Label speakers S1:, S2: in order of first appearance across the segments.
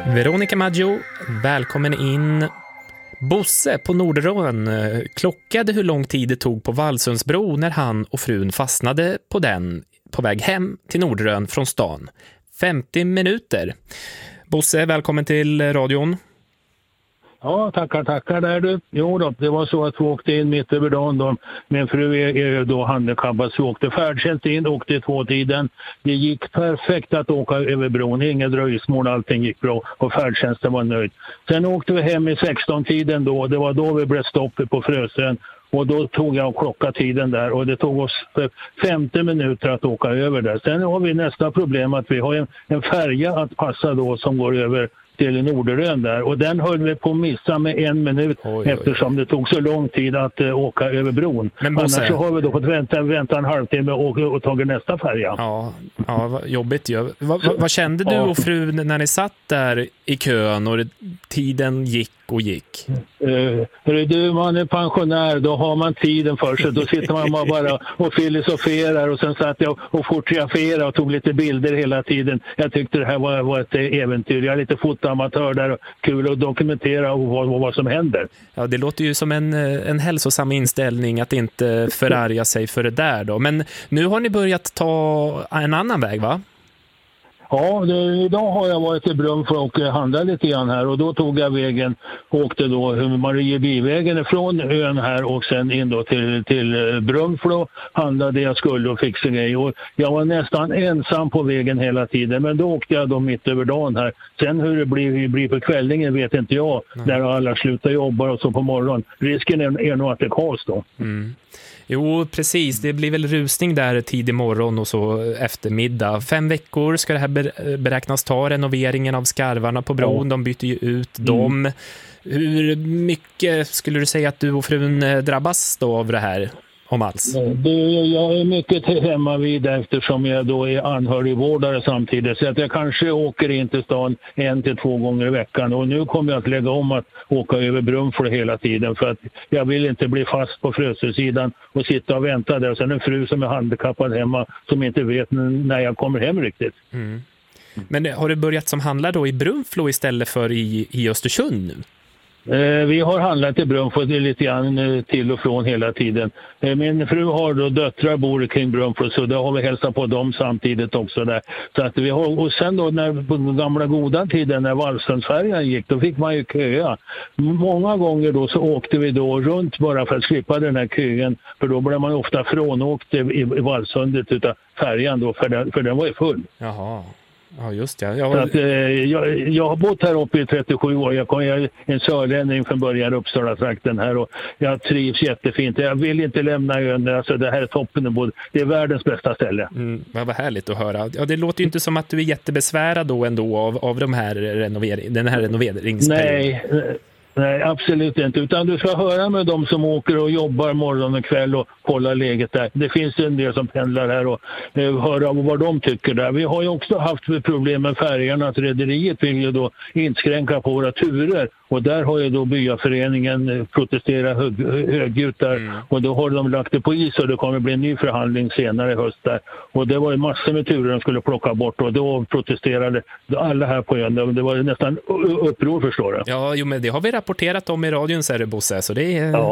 S1: Veronica Maggio, välkommen in. Bosse på Norderön klockade hur lång tid det tog på Vallsundsbro när han och frun fastnade på den på väg hem till Norderön från stan. 50 minuter. Bosse, välkommen till radion.
S2: Ja, tackar där du. Jo då, det var så att vi åkte in mitt över dagen då. Min fru är då handikappad, så vi åkte färdtjänst in, åkte i 2-tiden. Det gick perfekt att åka över bron, inga dröjsmål, allting gick bra och färdtjänsten var nöjd. Sen åkte vi hem i 16-tiden då, det var då vi blev stoppet på Frösön. Och då tog jag och klockade tiden där och det tog oss 50 minuter att åka över där. Sen har vi nästa problem att vi har en färja att passa då som går över till Norderön där. Och den höll vi på att missa med 1 minut eftersom det tog så lång tid att åka över bron.
S1: Men Bosse,
S2: annars så har vi då fått vänta en halvtimme och tagit nästa färja.
S1: Ja, vad jobbigt ju. Vad kände du och frun när ni satt där i kön och tiden gick och gick?
S2: Man är pensionär, då har man tiden för sig. Då sitter man bara och filosoferar och sen satt jag och fotograferade och tog lite bilder hela tiden. Jag tyckte det här var ett äventyr. Jag är lite fotoamatör där och kul att dokumentera vad som händer. Ja, det låter ju som en hälsosam inställning att inte förarga sig för det där då. Men nu har ni börjat ta en annan väg, va? Ja, idag har jag varit i Brunflo och handlat lite grann här och då tog jag vägen och åkte då Mariebyvägen från ön här och sen in då till Brunflo, handlade det jag skulle och fixade grejer. Och jag var nästan ensam på vägen hela tiden, men då åkte jag då mitt över dagen här. Sen hur det blir på kvällningen vet inte jag, när alla slutar jobba och så på morgonen. Risken är nog att det är kaos då. Mm.
S1: Jo, precis. Det blir väl rusning där tidig morgon och så eftermiddag. 5 veckor ska det här beräknas ta, renoveringen av skarvarna på bron. De byter ju ut dem. Hur mycket skulle du säga att du och frun drabbas då av det här? Om alls.
S2: Jag är mycket hemma vid eftersom jag då är anhörigvårdare samtidigt. Så att jag kanske åker in till stan 1 till 2 gånger i veckan. Och nu kommer jag att lägga om att åka över Brunflo hela tiden. För att jag vill inte bli fast på Frösösidan och sitta och vänta där. Och sen en fru som är handikappad hemma som inte vet när jag kommer hem riktigt. Mm.
S1: Men har du börjat som handlar då i Brunflo istället för i Östersund nu?
S2: Vi har handlat i Brunflo lite grann till och från hela tiden. Min fru har då döttrar bor kring Brunflo, så då har vi hälsat på dem samtidigt också där. Så att vi har, och sen då på den gamla goda tiden när Vallsundsfärjan gick, då fick man ju köa. Många gånger då så åkte vi då runt bara för att slippa den här kön, för då blev man ofta frånåkt i Vallsundet utav färjan då, för den var ju full.
S1: Jaha. Ja, just det.
S2: Jag har bott här uppe i 37 år. Jag är en sörlänning från början Uppsala-trakten här och jag trivs jättefint. Jag vill inte lämna ön. Alltså, det här är toppen. Det är världens bästa ställe.
S1: Vad härligt att höra. Ja, det låter ju inte som att du är jättebesvärad då ändå av den här renoveringsperioden.
S2: Nej, absolut inte. Utan du ska höra med dem som åker och jobbar morgon och kväll och kolla läget där. Det finns en del som pendlar här och höra vad de tycker där. Vi har ju också haft problem med färgerna att rederiet vill ju då inskränka på våra turer. Och där har ju då byaföreningen protesterat högljutt där. Och då har de lagt det på is och det kommer bli en ny förhandling senare i höst där. Och det var ju massor med turer de skulle plocka bort och då protesterade alla här på ön. Det var nästan uppror, förstår du.
S1: Ja, jo, men det har vi rapporterat om i radion, säger Bosse. Så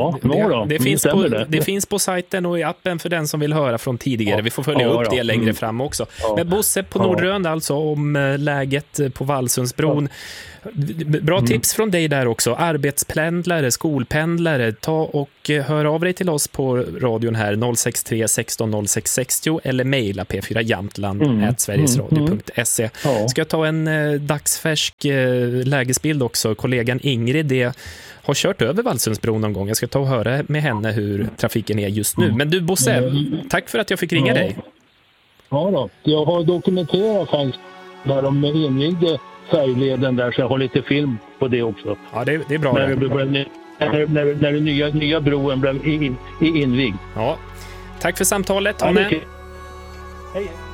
S1: det finns på sajten och i appen för den som vill höra från tidigare. Vi får följa upp det längre fram också. Men Bosse på Norderön alltså om läget på Vallsundsbron. Bra tips från dig där också. Arbetspendlare, skolpendlare, ta och hör av dig till oss på radion här 063 16 06 60 eller mejla p4jamtland@sverigesradio.se. Ska jag ta en dagsfärsk lägesbild också. Kollegan Ingrid har kört över Vallsundsbron någon gång. Jag ska ta och höra med henne hur trafiken är just nu. Men du Bosse, tack för att jag fick ringa dig.
S2: Ja då, jag har dokumenterat faktiskt när de invigde färgleden där, så jag har lite film på det också.
S1: Ja, det är bra.
S2: När den nya broen blev invigd.
S1: Ja. Tack för samtalet,
S2: Hej.